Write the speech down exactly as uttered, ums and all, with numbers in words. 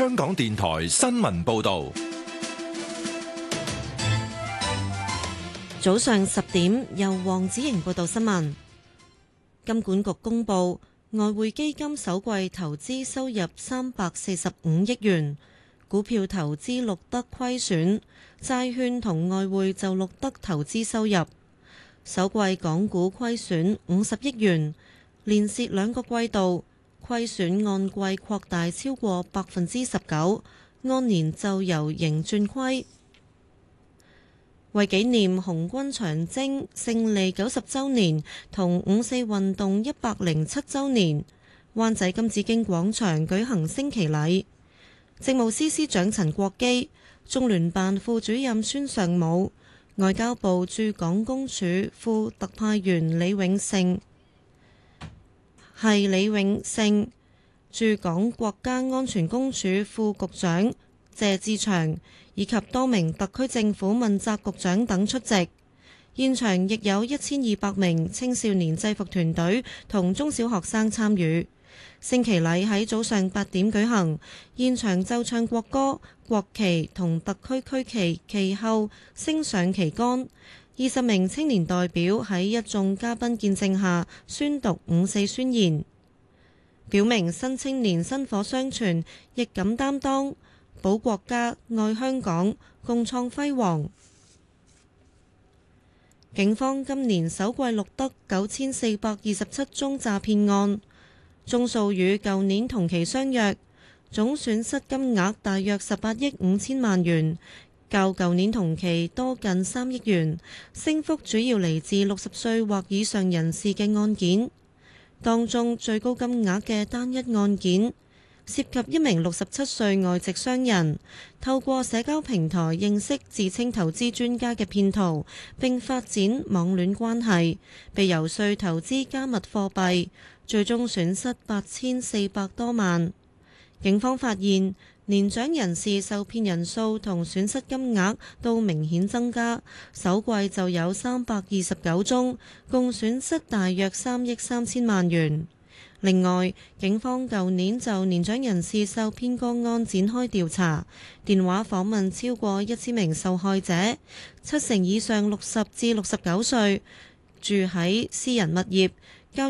香港電台新聞報道。 早上十點，由黃子瑩報道新聞。金管局公布，外匯基金首季投資收入三百四十五億元，股票投資錄得虧損，債券同外匯就錄得投資收入。首季港股虧損五十億元，連蝕兩個季度，虧損按季擴大超過百分之十九，按年就由盈轉虧。為紀念紅軍長征勝利九十週年同五四運動一百零七週年，灣仔金紫荊廣場舉行升旗禮。政務司司長陳國基、中聯辦副主任孫尚武、外交部駐港公署副特派員李永勝係李永勝、駐港國家安全公署副局長謝志祥以及多名特區政府問責局長等出席，現場亦有一千二百名青少年制服團隊同中小學生參與。升旗禮喺早上八點舉行，現場奏唱國歌、國旗同特區區旗，其後升上旗杆。二十名青年代表喺一眾嘉賓見證下宣讀五四宣言，表明新青年薪火相傳，亦敢擔當，保國家、愛香港，共創輝煌。警方今年首季錄得九千四百二十七宗詐騙案，宗數與舊年同期相若，總損失金額大約十八億五千萬元，較舊年同期多近三億元，升幅主要嚟自六十歲或以上人士嘅案件。當中最高金額嘅單一案件，涉及一名六十七歲外籍商人，透過社交平台認識自稱投資專家嘅騙徒，並發展網戀關係，被遊說投資加密貨幣，最終損失八千四百多萬。警方發現，年長人士受騙人數同損失金額都明顯增加，首季就有三百二十九宗，共損失大約三億三千萬元。另外，警方舊年就年長人士受騙個案展開調查，電話訪問超過一千名受害者，七成以上六十至六十九歲，住喺私人物業，